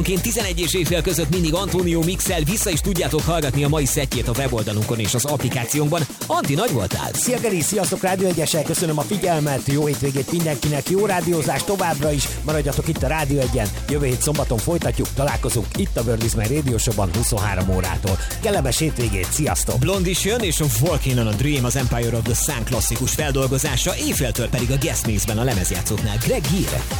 11 és éjfél között mindig Antonio mixel, vissza is tudjátok hallgatni a mai szettjét a weboldalunkon és az applikációnkban. Anti, nagy voltál! Szia Geri, sziasztok Rádió 1-esel, köszönöm a figyelmet, jó hétvégét mindenkinek, jó rádiózást továbbra is, maradjatok itt a Rádió 1-en, jövő hét szombaton folytatjuk, találkozunk itt a World is My Radio Show-ban 23 órától. Kellemes hétvégét, sziasztok! Blond is jön, és a Walking on a Dream az Empire of the Sun klasszikus feldolgozása, éjféltől pedig a Guest Mix-ben a lemezjátszóknál Greg Gere.